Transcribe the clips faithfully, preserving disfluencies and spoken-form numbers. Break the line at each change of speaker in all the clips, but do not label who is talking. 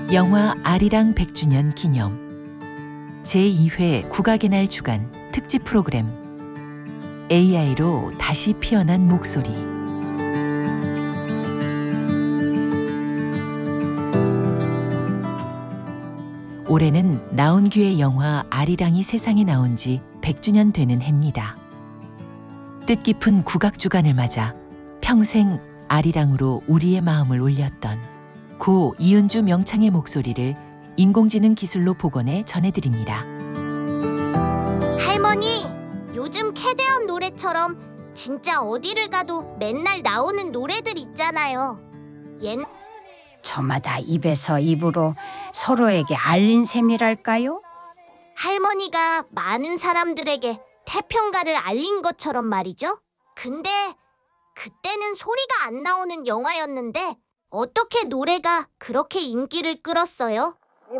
영화 아리랑 백 주년 기념 제이 회 국악의 날 주간 특집 프로그램 에이아이로 다시 피어난 목소리. 올해는 나온규의 영화 아리랑이 세상에 나온 지 백 주년 되는 해입니다. 뜻깊은 국악 주간을 맞아 평생 아리랑으로 우리의 마음을 울렸던 고 이은주 명창의 목소리를 인공지능 기술로 복원해 전해드립니다.
할머니, 요즘 캐대언 노래처럼 진짜 어디를 가도 맨날 나오는 노래들 있잖아요. 옛
저마다 입에서 입으로 서로에게 알린 셈이랄까요?
할머니가 많은 사람들에게 태평가를 알린 것처럼 말이죠. 근데 그때는 소리가 안 나오는 영화였는데 어떻게 노래가 그렇게 인기를 끌었어요?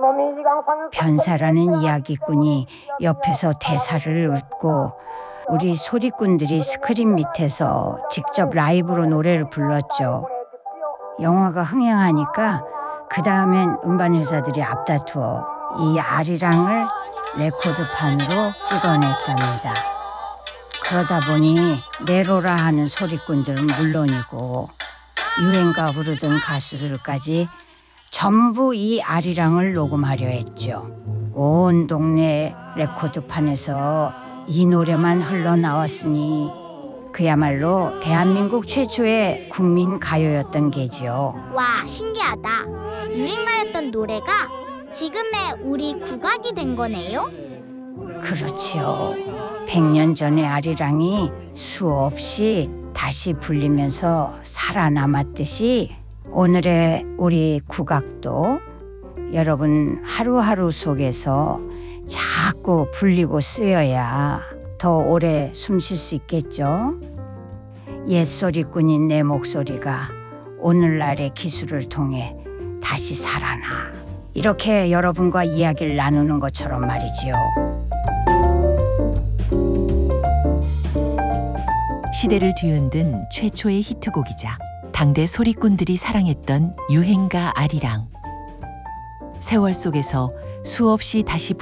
변사라는 이야기꾼이 옆에서 대사를 읊고 우리 소리꾼들이 스크린 밑에서 직접 라이브로 노래를 불렀죠. 영화가 흥행하니까 그 다음엔 음반회사들이 앞다투어 이 아리랑을 레코드판으로 찍어냈답니다. 그러다 보니 네로라 하는 소리꾼들은 물론이고 유행가 부르던 가수들까지 전부 이 아리랑을 녹음하려 했죠. 온 동네 레코드판에서 이 노래만 흘러나왔으니 그야말로 대한민국 최초의 국민 가요였던 게지요.
와, 신기하다. 유행가였던 노래가 지금의 우리 국악이 된 거네요?
그렇지요. 백 년 전의 아리랑이 수없이 다시 불리면서 살아남았듯이 오늘의 우리 국악도 여러분 하루하루 속에서 자꾸 불리고 쓰여야 더 오래 숨 쉴 수 있겠죠. 옛 소리꾼인 내 목소리가 오늘날의 기술을 통해 다시 살아나. 이렇게 여러분과 이야기를 나누는 것처럼 말이지요.
시대를 뒤흔든 최초의 히트곡이자 당대 소리꾼들이 사랑했던 유행가 아리랑. 세월 속에서 수없이 다시